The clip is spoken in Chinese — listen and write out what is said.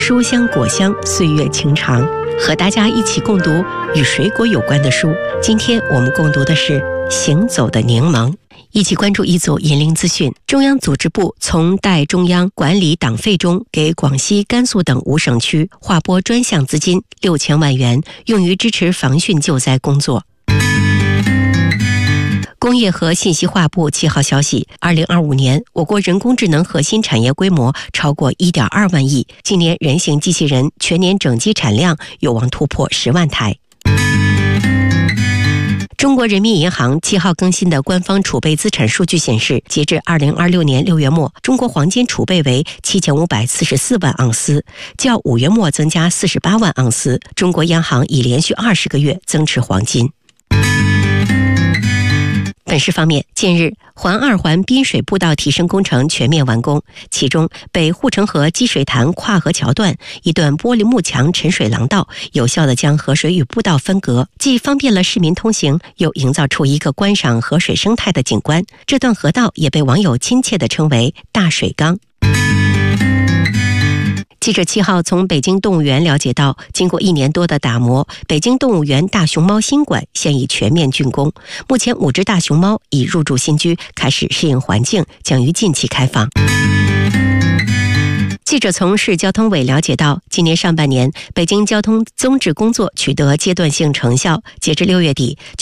书香果香，岁月情长，和大家一起共读与水果有关的书。今天我们共读的是《行走的柠檬》，一起关注一组引领资讯。中央组织部从代中央管理党费中给广西、甘肃等5省区划拨专项资金6000万元，用于支持防汛救灾工作。工业和信息化部7号消息，2025年我国人工智能核心产业规模超过1.2万亿，今年人形机器人全年整机产量有望突破10万台。中国人民银行7号更新的官方储备资产数据显示，截至2026年6月末，中国黄金储备为7544万盎司，较5月末增加48万盎司。中国央行已连续20个月增持黄金。本市方面，近日环2环滨水步道提升工程全面完工，其中北护城河积水潭跨河桥段一段玻璃幕墙沉水廊道，有效地将河水与步道分隔，既方便了市民通行，又营造出一个观赏河水生态的景观。这段河道也被网友亲切地称为大水缸。记者7号从北京动物园了解到，经过1年多的打磨，北京动物园大熊猫新馆现已全面竣工。目前5只大熊猫已入住新居，开始适应环境，将于近期开放。记者从市交通委了解到，今年上半年北京交通综治工作取得阶段性成效，截至6月底